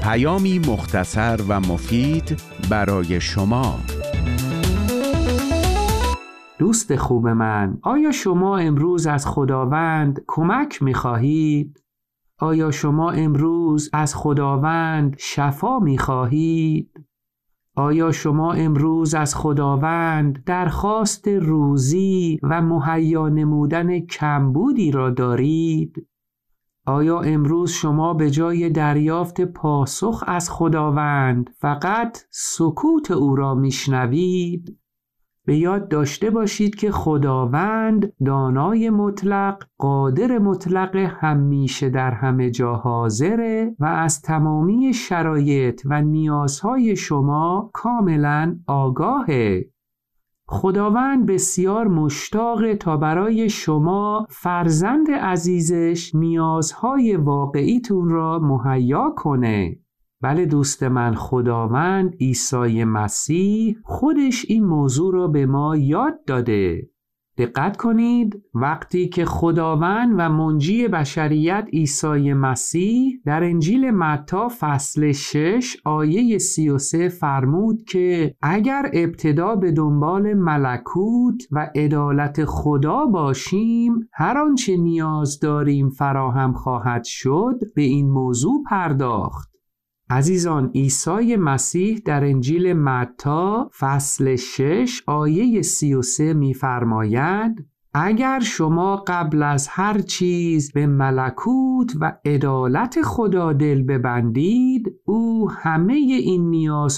پیامی مختصر و مفید برای شما. دوست خوب من، آیا شما امروز از خداوند کمک می‌خواهید؟ آیا شما امروز از خداوند شفا می‌خواهید؟ آیا شما امروز از خداوند درخواست روزی و مهیا نمودن کمبودی را دارید؟ آیا امروز شما به جای دریافت پاسخ از خداوند فقط سکوت او را میشنوید؟ به یاد داشته باشید که خداوند دانای مطلق، قادر مطلق، همیشه در همه جا حاضره و از تمامی شرایط و نیازهای شما کاملا آگاهه. خداوند بسیار مشتاقه تا برای شما فرزند عزیزش نیازهای واقعیتون را مهیا کنه. بله دوست من، خداوند عیسی مسیح خودش این موضوع را به ما یاد داده. دقت کنید، وقتی که خداوند و منجی بشریت عیسی مسیح در انجیل متی فصل 6 آیه 33 فرمود که اگر ابتدا به دنبال ملکوت و عدالت خدا باشیم، هر آنچه نیاز داریم فراهم خواهد شد، به این موضوع پرداخت. عزیزان، عیسی مسیح در انجیل متی فصل 6 آیه 33 می‌فرماید اگر شما قبل از هر چیز به ملکوت و عدالت خدا دل ببندید، او همه این نیاز